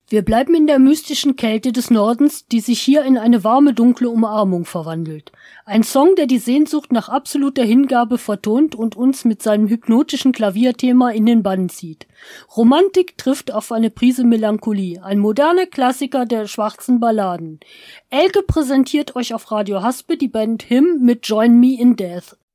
Wir bleiben in der mystischen Kälte des Nordens, die sich hier in eine warme, dunkle Umarmung verwandelt. Ein Song, der die Sehnsucht nach absoluter Hingabe vertont und uns mit seinem hypnotischen Klavierthema in den Bann zieht. Romantik trifft auf eine Prise Melancholie, ein moderner Klassiker der schwarzen Balladen. Elke präsentiert euch auf Radio Haspe die Band Him mit Join Me in Death.